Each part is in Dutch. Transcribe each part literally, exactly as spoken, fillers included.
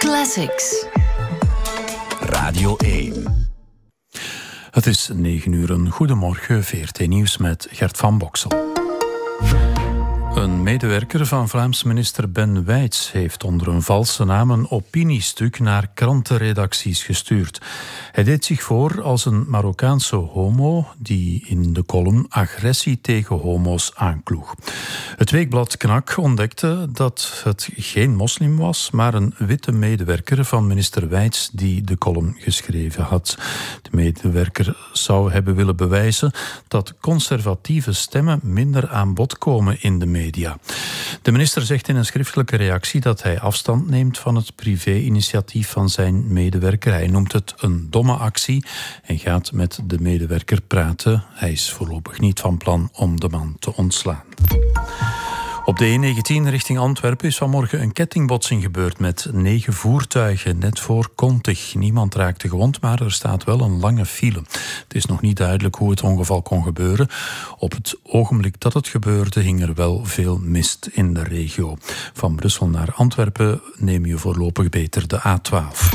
Classics. Radio één. Het is negen uur. Een goedemorgen, V R T Nieuws met Gert van Boksel. Een medewerker van Vlaams minister Ben Wijts heeft onder een valse naam een opiniestuk naar krantenredacties gestuurd. Hij deed zich voor als een Marokkaanse homo die in de column agressie tegen homo's aankloeg. Het weekblad Knak ontdekte dat het geen moslim was, maar een witte medewerker van minister Wijts die de column geschreven had. De medewerker zou hebben willen bewijzen dat conservatieve stemmen minder aan bod komen in de media. De minister zegt in een schriftelijke reactie dat hij afstand neemt van het privé-initiatief van zijn medewerker. Hij noemt het een domme actie en gaat met de medewerker praten. Hij is voorlopig niet van plan om de man te ontslaan. Op de E negentien richting Antwerpen is vanmorgen een kettingbotsing gebeurd met negen voertuigen, net voor Kontig. Niemand raakte gewond, maar er staat wel een lange file. Het is nog niet duidelijk hoe het ongeval kon gebeuren. Op het ogenblik dat het gebeurde hing er wel veel mist in de regio. Van Brussel naar Antwerpen neem je voorlopig beter de A twaalf.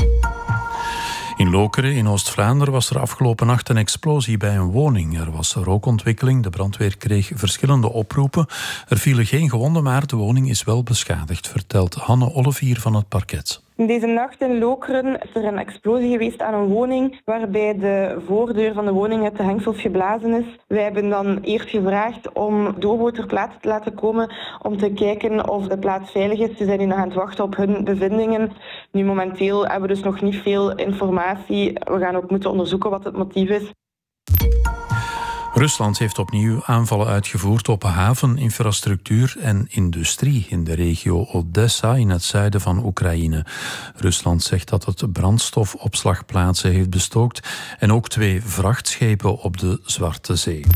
In Lokeren in Oost-Vlaanderen was er afgelopen nacht een explosie bij een woning. Er was rookontwikkeling, de brandweer kreeg verschillende oproepen. Er vielen geen gewonden, maar de woning is wel beschadigd, vertelt Hanne Olivier van het parket. Deze nacht in Lokeren is er een explosie geweest aan een woning waarbij de voordeur van de woning uit de hengsels geblazen is. Wij hebben dan eerst gevraagd om Dobo ter plaatse te laten komen om te kijken of de plaats veilig is. Ze zijn nu nog aan het wachten op hun bevindingen. Nu momenteel hebben we dus nog niet veel informatie. We gaan ook moeten onderzoeken wat het motief is. Rusland heeft opnieuw aanvallen uitgevoerd op haveninfrastructuur en industrie in de regio Odessa in het zuiden van Oekraïne. Rusland zegt dat het brandstofopslagplaatsen heeft bestookt en ook twee vrachtschepen op de Zwarte Zee.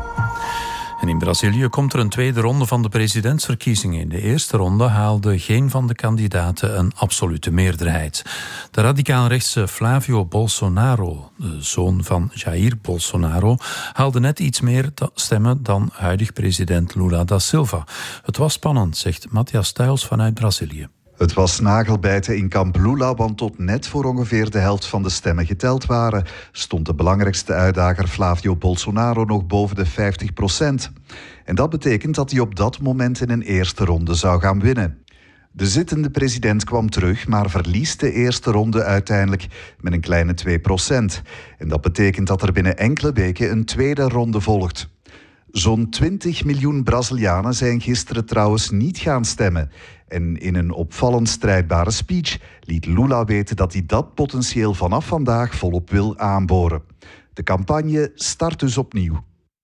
En in Brazilië komt er een tweede ronde van de presidentsverkiezingen. In de eerste ronde haalde geen van de kandidaten een absolute meerderheid. De radicaal-rechtse Flavio Bolsonaro, de zoon van Jair Bolsonaro, haalde net iets meer stemmen dan huidig president Lula da Silva. Het was spannend, zegt Matthias Stuyls vanuit Brazilië. Het was nagelbijten in kamp Lula, want tot net voor ongeveer de helft van de stemmen geteld waren, stond de belangrijkste uitdager Flavio Bolsonaro nog boven de vijftig procent. En dat betekent dat hij op dat moment in een eerste ronde zou gaan winnen. De zittende president kwam terug, maar verliest de eerste ronde uiteindelijk met een kleine twee procent. En dat betekent dat er binnen enkele weken een tweede ronde volgt. Zo'n twintig miljoen Brazilianen zijn gisteren trouwens niet gaan stemmen. En in een opvallend strijdbare speech liet Lula weten dat hij dat potentieel vanaf vandaag volop wil aanboren. De campagne start dus opnieuw.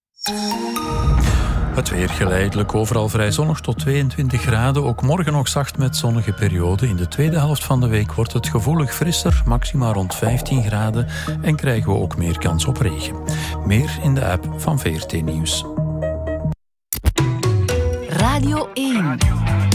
Het weer geleidelijk overal vrij zonnig tot tweeëntwintig graden. Ook morgen nog zacht met zonnige perioden. In de tweede helft van de week wordt het gevoelig frisser, maximaal rond vijftien graden. En krijgen we ook meer kans op regen. Meer in de app van V R T Nieuws. Radio één.